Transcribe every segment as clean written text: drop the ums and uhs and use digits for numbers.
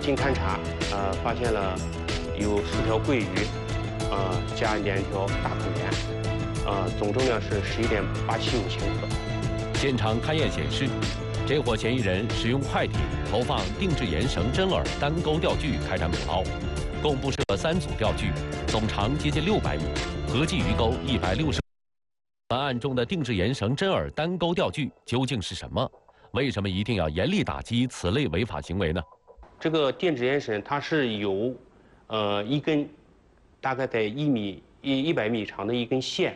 经勘查，发现了有4条桂鱼，加2条大口鲢，总重量是11.875千克。 现场勘验显示，这伙嫌疑人使用快艇投放定制延绳针饵单钩钓具开展捕捞，共布设3组钓具，总长接近600米，合计鱼钩160。本案中的定制延绳针饵单钩钓具究竟是什么？为什么一定要严厉打击此类违法行为呢？ 这个定制延绳它是由，一根大概在100米长的一根线，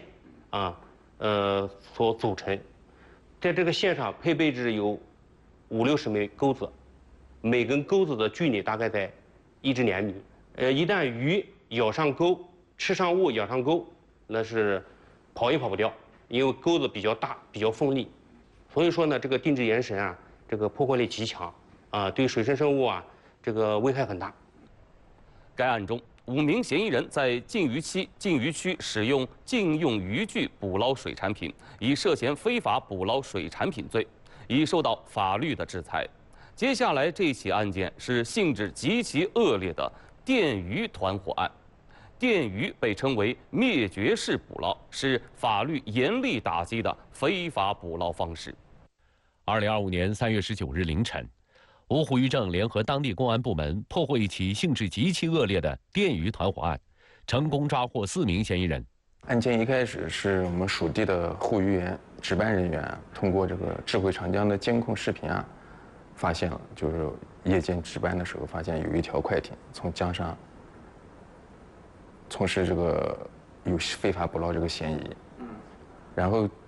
所组成。在这个线上配备着有50-60枚钩子，每根钩子的距离大概在1至2米。一旦鱼咬上钩，吃上物咬上钩，那是跑也跑不掉，因为钩子比较大，比较锋利。所以说呢，这个定制延绳啊，这个破坏力极强，对水生生物啊，这个危害很大。 该案中，5名嫌疑人在禁渔期、禁渔区使用禁用渔具捕捞水产品，已涉嫌非法捕捞水产品罪，已受到法律的制裁。接下来这起案件是性质极其恶劣的电鱼团伙案。电鱼被称为灭绝式捕捞，是法律严厉打击的非法捕捞方式。 2025年3月19日凌晨，芜湖渔政联合当地公安部门破获一起性质极其恶劣的电鱼团伙案，成功抓获4名嫌疑人。 案件一开始是我们属地的护渔员值班人员通过这个智慧长江的监控视频发现了，就是夜间值班的时候发现有一条快艇从江上从事这个有非法捕捞这个嫌疑，然后